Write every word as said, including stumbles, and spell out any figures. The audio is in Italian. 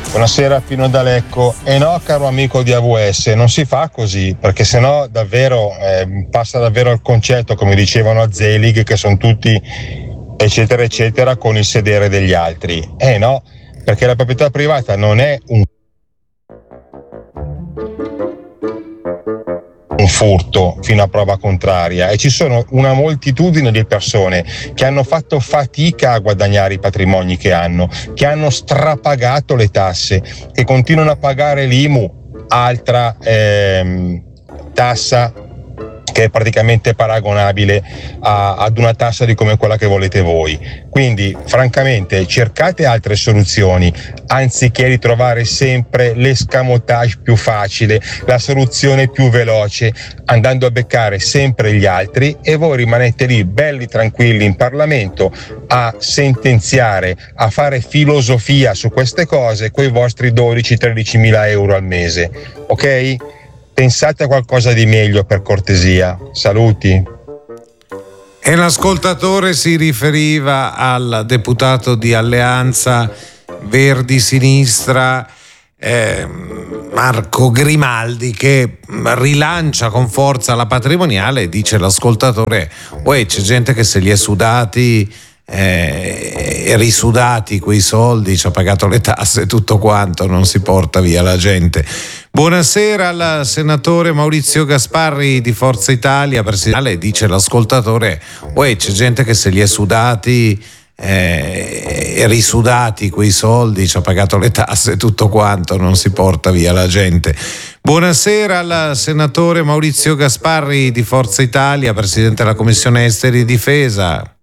Buonasera Pino D'Alecco. E eh no, caro amico di A V S, non si fa così, perché sennò davvero eh, passa davvero il concetto, come dicevano a Zelig, che sono tutti eccetera eccetera con il sedere degli altri. Eh no, perché la proprietà privata non è un un furto fino a prova contraria, e ci sono una moltitudine di persone che hanno fatto fatica a guadagnare i patrimoni che hanno, che hanno strapagato le tasse, che continuano a pagare l'I M U, altra ehm, tassa che è praticamente paragonabile a, ad una tassa di come quella che volete voi. Quindi francamente cercate altre soluzioni anziché ritrovare sempre l'escamotage più facile, la soluzione più veloce, andando a beccare sempre gli altri, e voi rimanete lì belli tranquilli in Parlamento a sentenziare, a fare filosofia su queste cose coi vostri dodici tredici mila euro al mese, ok? Pensate a qualcosa di meglio, per cortesia. Saluti. E l'ascoltatore si riferiva al deputato di Alleanza Verdi Sinistra eh, Marco Grimaldi, che rilancia con forza la patrimoniale, e dice l'ascoltatore: uè, c'è gente che se li è sudati eh, e risudati quei soldi, ci ha pagato le tasse e tutto quanto, non si porta via la gente. Buonasera al senatore Maurizio Gasparri di Forza Italia, presidente. Dice l'ascoltatore: uè, c'è gente che se li è sudati eh, e risudati quei soldi, ci ha pagato le tasse e tutto quanto, non si porta via la gente. Buonasera al senatore Maurizio Gasparri di Forza Italia, presidente della Commissione Esteri e Difesa.